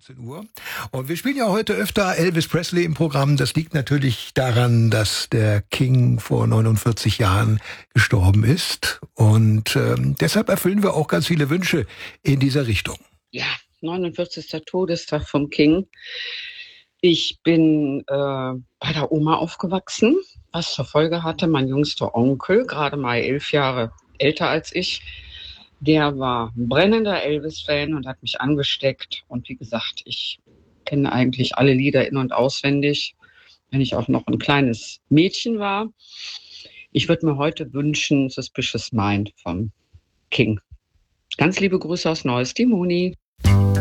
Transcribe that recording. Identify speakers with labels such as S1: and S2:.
S1: 14 Uhr. Und wir spielen ja heute öfter Elvis Presley im Programm. Das liegt natürlich daran, dass der King vor 49 Jahren gestorben ist. Und deshalb erfüllen wir auch ganz viele Wünsche in dieser Richtung.
S2: Ja, 49. Todestag vom King. Ich bin bei der Oma aufgewachsen, was zur Folge hatte, mein jüngster Onkel, gerade mal 11 Jahre älter als ich, der war ein brennender Elvis-Fan und hat mich angesteckt. Und wie gesagt, ich kenne eigentlich alle Lieder in- und auswendig, wenn ich auch noch ein kleines Mädchen war. Ich würde mir heute wünschen, Suspicious Mind vom King. Ganz liebe Grüße aus Neuss, die Moni.